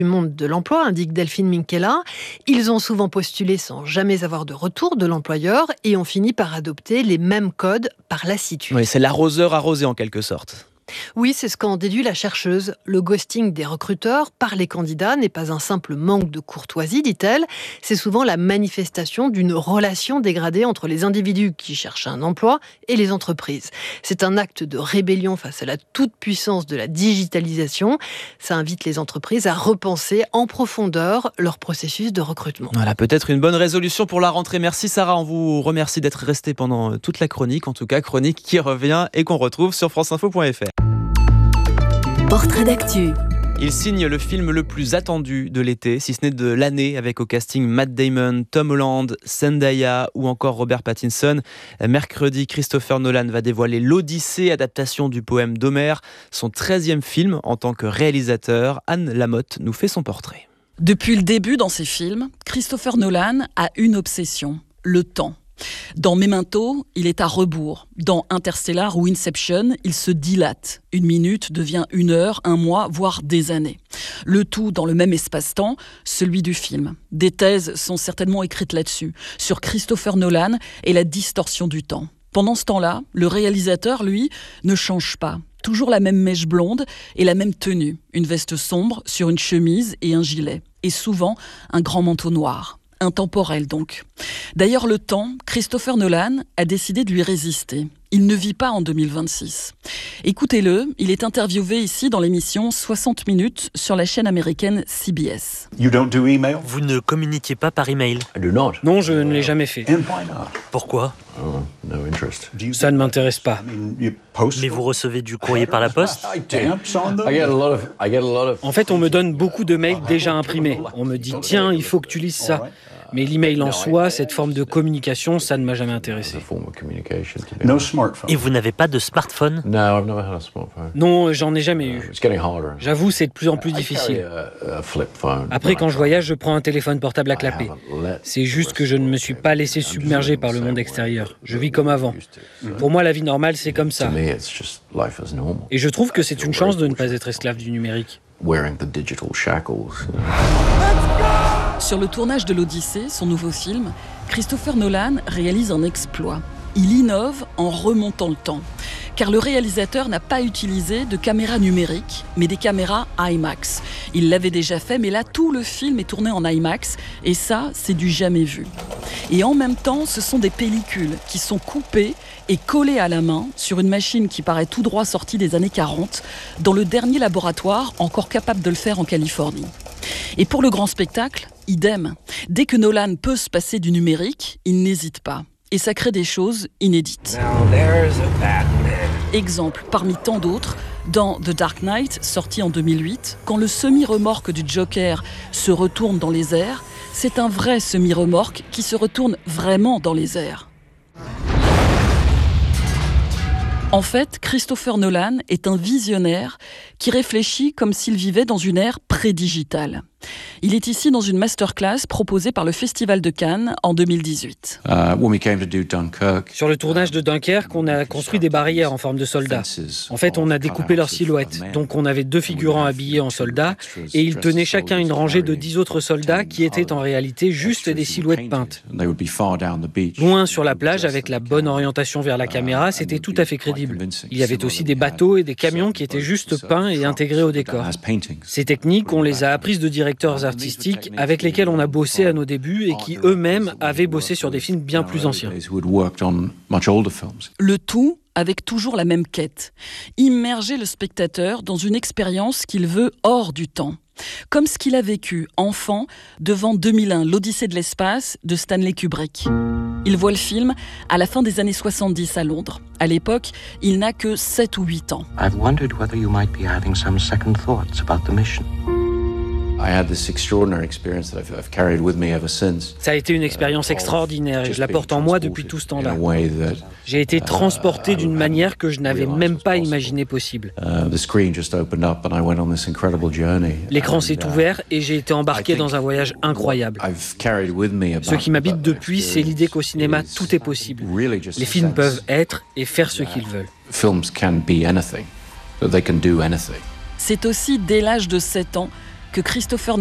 du monde de l'emploi, indique Delphine Minkela. Ils ont souvent postulé sans jamais avoir de retour de l'employeur et ont fini par adopter les mêmes codes par lassitude. Oui, c'est l'arroseur arrosé en quelque sorte. Oui, c'est ce qu'en déduit la chercheuse. Le ghosting des recruteurs par les candidats n'est pas un simple manque de courtoisie, dit-elle. C'est souvent la manifestation d'une relation dégradée entre les individus qui cherchent un emploi et les entreprises. C'est un acte de rébellion face à la toute-puissance de la digitalisation. Ça invite les entreprises à repenser en profondeur leur processus de recrutement. Voilà, peut-être une bonne résolution pour la rentrée. Merci Sarah, on vous remercie d'être restée pendant toute la chronique. En tout cas, chronique qui revient et qu'on retrouve sur franceinfo.fr. Portrait d'actu. Il signe le film le plus attendu de l'été, si ce n'est de l'année, avec au casting Matt Damon, Tom Holland, Zendaya ou encore Robert Pattinson. Mercredi, Christopher Nolan va dévoiler l'Odyssée, adaptation du poème d'Homère, son 13e film en tant que réalisateur. Anne Lamotte nous fait son portrait. Depuis le début dans ses films, Christopher Nolan a une obsession, le temps. Dans Memento, il est à rebours. Dans Interstellar ou Inception, il se dilate. 1 minute devient 1 heure, 1 mois, voire des années. Le tout dans le même espace-temps, celui du film. Des thèses sont certainement écrites là-dessus, sur Christopher Nolan et la distorsion du temps. Pendant ce temps-là, le réalisateur, lui, ne change pas. Toujours la même mèche blonde et la même tenue. Une veste sombre sur une chemise et un gilet. Et souvent, un grand manteau noir. Intemporel donc. D'ailleurs, le temps, Christopher Nolan a décidé de lui résister. Il ne vit pas en 2026. Écoutez-le, il est interviewé ici dans l'émission 60 minutes sur la chaîne américaine CBS. Vous ne communiquez pas par email? Non, je ne l'ai jamais fait. Pourquoi? Ça ne m'intéresse pas. Mais vous recevez du courrier par la poste? En fait, on me donne beaucoup de mails déjà imprimés. On me dit, tiens, il faut que tu lises ça. Mais l'email en soi, cette forme de communication, ça ne m'a jamais intéressé. Et vous n'avez pas de smartphone? Non, j'en ai jamais eu. J'avoue, c'est de plus en plus difficile. Après, quand je voyage, je prends un téléphone portable à clapper. C'est juste que je ne me suis pas laissé submerger par le monde extérieur. Je vis comme avant. Pour moi, la vie normale, c'est comme ça. Et je trouve que c'est une chance de ne pas être esclave du numérique. Sur le tournage de l'Odyssée, son nouveau film, Christopher Nolan réalise un exploit. Il innove en remontant le temps. Car le réalisateur n'a pas utilisé de caméra numérique, mais des caméras IMAX. Il l'avait déjà fait, mais là, tout le film est tourné en IMAX. Et ça, c'est du jamais vu. Et en même temps, ce sont des pellicules qui sont coupées et collées à la main sur une machine qui paraît tout droit sortie des années 40, dans le dernier laboratoire encore capable de le faire en Californie. Et pour le grand spectacle, idem. Dès que Nolan peut se passer du numérique, il n'hésite pas. Et ça crée des choses inédites. Exemple parmi tant d'autres, dans The Dark Knight, sorti en 2008, quand le semi-remorque du Joker se retourne dans les airs, c'est un vrai semi-remorque qui se retourne vraiment dans les airs. En fait, Christopher Nolan est un visionnaire qui réfléchit comme s'il vivait dans une ère pré-digitale. Il est ici dans une masterclass proposée par le Festival de Cannes en 2018. Sur le tournage de Dunkerque, on a construit des barrières en forme de soldats. En fait, on a découpé leurs silhouettes. Donc on avait 2 figurants habillés en soldats et ils tenaient chacun une rangée de 10 autres soldats qui étaient en réalité juste des silhouettes peintes. Loin sur la plage, avec la bonne orientation vers la caméra, c'était tout à fait crédible. Il y avait aussi des bateaux et des camions qui étaient juste peints et intégrés au décor. Ces techniques, on les a apprises de directeurs artistiques avec lesquels on a bossé à nos débuts et qui eux-mêmes avaient bossé sur des films bien plus anciens. Le tout avec toujours la même quête, immerger le spectateur dans une expérience qu'il veut hors du temps. Comme ce qu'il a vécu, enfant, devant 2001, l'Odyssée de l'espace de Stanley Kubrick. Il voit le film à la fin des années 70 à Londres. À l'époque, il n'a que 7 ou 8 ans. I've wondered whether you might be having some second thoughts about the mission. Ça a été une expérience extraordinaire et je la porte en moi depuis tout ce temps-là. J'ai été transporté d'une manière que je n'avais même pas imaginé possible. L'écran s'est ouvert et j'ai été embarqué dans un voyage incroyable. Ce qui m'habite depuis, c'est l'idée qu'au cinéma, tout est possible. Les films peuvent être et faire ce qu'ils veulent. C'est aussi dès l'âge de 7 ans que Christopher